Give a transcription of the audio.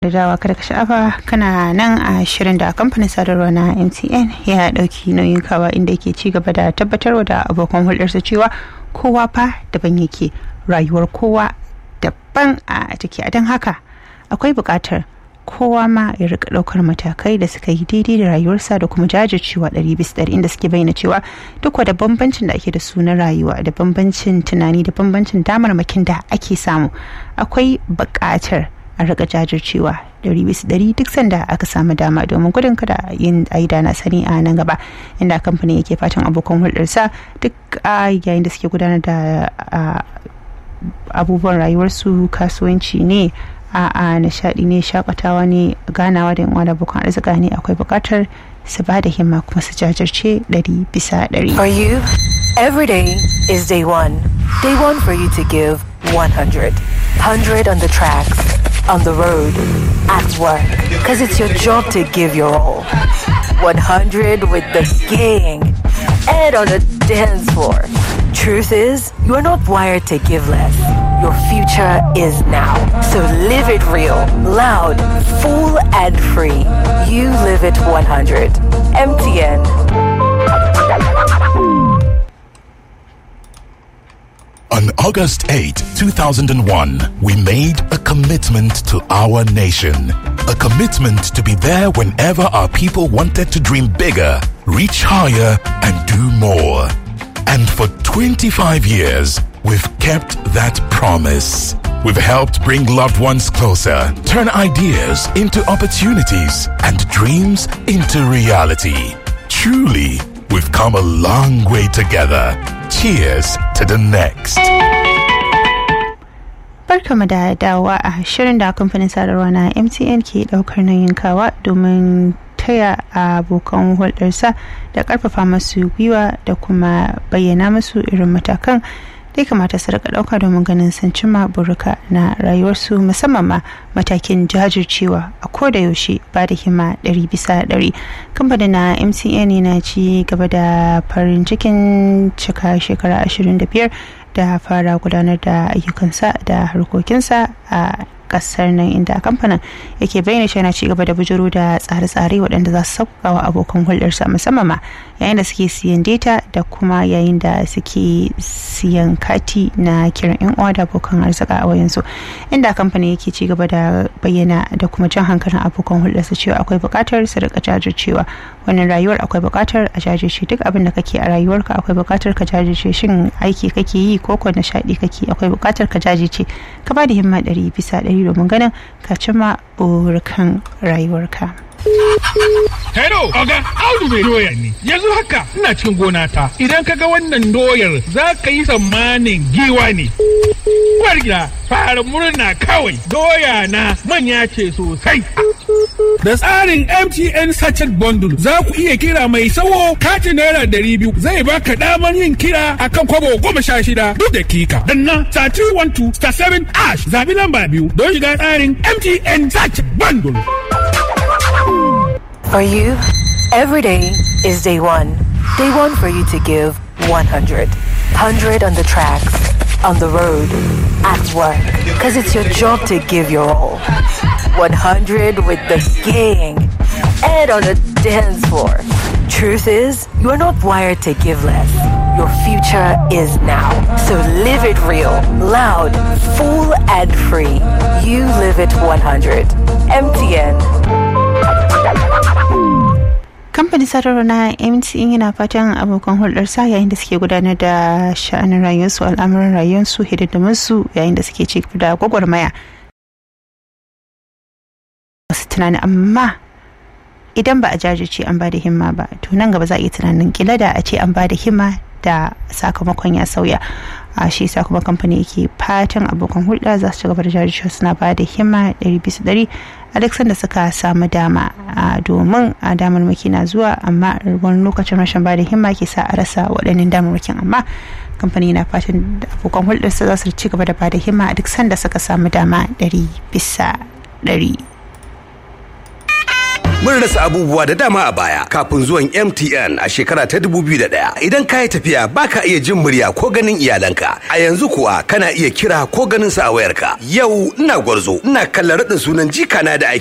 da dawa kada ka sha'afa kana nan a shirin da kamfanin sadarwa na MTN ya dauki nauyin kawa inda yake ci gaba da tabbatarwa da abokan hulɗarsa cewa kowa fa daban yake, rayuwar kowa daban a take. Don haka akwai buƙatar kowa ma ya rika ɗaukar matakai da suka yi daidai da rayuwarsa da kuma jajircewa 100% inda suke bayyana cewa duk da bambancin da ake da su na rayuwa da bambancin tunani da bambancin damarmakin da ake samu, akwai buƙatar a rika jajircewa 100% duk sanda aka samu dama domin gudun kada yin aida na sani a nan gaba, inda kamfanin yake fatan abokan hulɗarsa duk yayin da suke gudanar da abubuwan rayuwarsu, kasuwanci ne, nishadi ne, shakatawa ne, ganawa da yan abokan arzika ne, akwai bukatar su ba da himma kuma su jajirce 100%. For you, every day is day one. Day one for you to give 100. 100 on the tracks, on the road, at work. Because it's your job to give your all. 100 with the gang and on the dance floor. Truth is, you are not wired to give less. Your future is now. So live it real, loud, full and free. You live it 100. MTN. On August 8, 2001, we made a commitment to our nation. A commitment to be there whenever our people wanted to dream bigger, reach higher, and do more. And for 25 years, we've kept that promise. We've helped bring loved ones closer, turn ideas into opportunities, and dreams into reality. Truly, we've come a long way together. Cheers to the next. Barkamu da dawowa a shirin da kamfanin sadarwa na MTN ke daukar nauyin kawa domin taya abokan hulɗarsa da ƙarfafa masu gwiwa da kuma bayyana masu irin matakan da ya kamata su rika ɗauka domin ganin sun cimma burika na rayuwarsu, musamman ma matakin jajircewa a koda yaushe ba da himma 100%. Kamfanin na MTN yana ci gaba da farin cikin cika shekara 25 da fara gudanar da ayyukansa da harkokinsa a kasar nan, inda kamfanin yake bayyana shi yana ci gaba da bujiro da tsare-tsare waɗanda za su sauƙaƙa wa abokan hulɗarsa, musamman ma yayin da suke siyan data da kuma yayin da suke siyan kati na kiran yan uwa da abokan arzika a wayansu, inda kamfanin yake ci gaba da bayyana da kuma jan hankalin abokan hulɗarsa cewa akwai buƙatar su rika jajircewa. Wannan rayuwar akwai buƙatar a jajirce, duk abin da kake a rayuwarka akwai buƙatar ka jajirce. Shin aiki kake yi ko nishaɗi kake, akwai buƙatar ka jajirce, ka ba da himma 100% domin ganin ka cimma burukan rayuwarka. Hello, Oga, Audu mai doya ne. Yanzu haka ina cikin gona ta. Idan ka ga wannan doyar za ka yi tsammanin giwa ne. Uwar gida, fara murna kawai. Doya na manya ce sosai. Da tsarin MTN Sachet Bundle za ku iya kira mai sawo katin naira 200 zai baka damar yin kira akan kwabo 16 duk dakika. Danna *212*7# zabi lamba 2 don shiga tsarin MTN Sachet Bundle. For you, every day is day one. Day one for you to give 100. 100 on the tracks, on the road, at work. Because it's your job to give your all. 100 with the gang and on the dance floor. Truth is, you are not wired to give less. Your future is now. So live it real, loud, full and free. You live it 100. MTN. Kamfanin sadarwa na MTN yana fatan abokan hulɗarsa yayin da suke gudanar da sha'anin rayuwarsu, al'amuran rayuwarsu, hidindimunsu yayin da suke ci da gwagwarmaya. Wasu tunani, amma idan ba a jajirce an ba da himma ba, to nan gaba za a iya tunanin kila da a ce an ba da himma da sakamakon ya sauya. A shi sa kuma kamfani yake fatan abokan hulɗa za su ci gaba da jajircewa suna ba da himma 100% a duk sanda suka samu dama, domin a damarmaki na zuwa, amma wani lokacin rashin ba da himma ke sa a rasa waɗannan damarmakin. Amma kamfani na fatan abokan hulɗarsa za su ci gaba da ba da himma a duk sanda suka samu dama 100%. Mun rasa abubuwa da dama a baya kafin zuwan MTN a shekara ta 2001. Idan ka yi tafiya baka iya jin murya ko ganin iyalanka. A yanzu kuwa kana iya kira ko ganin su a wayarka. Yau ina Gwarzo, ina kallon raɗin sunan jikana da